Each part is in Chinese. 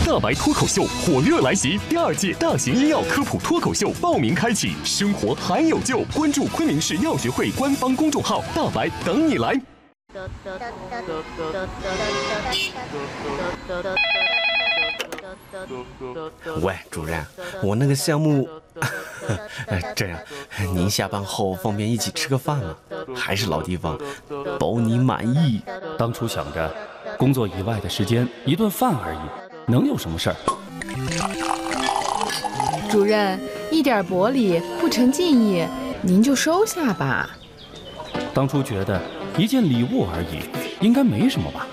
大白脱口秀火热来袭，第2届大型医药科普脱口秀报名开启，生活还有救！关注昆明市药学会官方公众号“大白等你来”。 喂，主任，我那个项目，这样，您下班后方便一起吃个饭吗？还是老地方，包你满意。 当初想着，工作以外的时间一顿饭而已，能有什么事儿？ 主任，一点薄礼不成敬意，您就收下吧。 当初觉得一件礼物而已，应该没什么吧？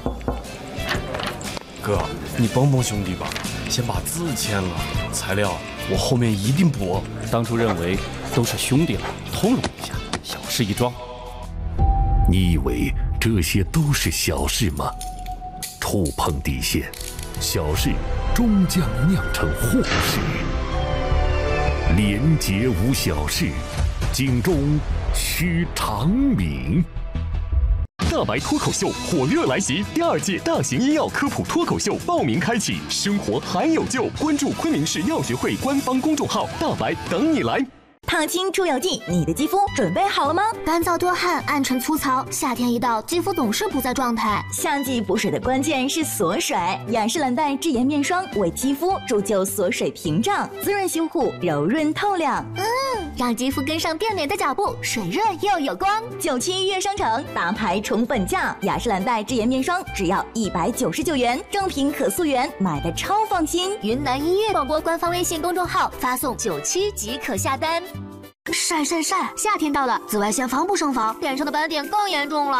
哥，你帮帮兄弟吧，先把字签了，材料我后面一定补。 当初认为都是兄弟了，通融一下，小事一桩。 你以为这些都是小事吗？触碰底线，小事终将酿成祸事。廉洁无小事，警钟需长鸣。 大白脱口秀火热来袭，第2届大型医药科普脱口秀报名开启，生活还有救！关注昆明市药学会官方公众号“大白等你来”。 烫青出油剂，你的肌肤准备好了吗？ 干燥多汗、暗沉粗糙，夏天一到，肌肤总是不在状态。 夏季补水的关键是锁水，雅诗兰黛智妍面霜为肌肤铸就锁水屏障，滋润修护，柔润透亮。 让肌肤跟上变美的脚步，水润又有光。 97预约商城大牌宠本价，雅诗兰黛智妍面霜只要199元，正品可溯源，买的超放心。 云南音乐广播官方微信公众号发送97即可下单。晒！夏天到了，紫外线防不胜防，脸上的斑点更严重了。